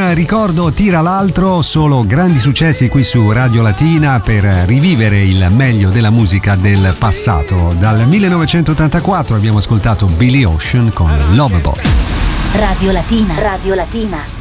un ricordo tira l'altro, solo grandi successi qui su Radio Latina per rivivere il meglio della musica del passato. Dal 1984 abbiamo ascoltato Billy Ocean con Lovable. Radio Latina. Radio Latina.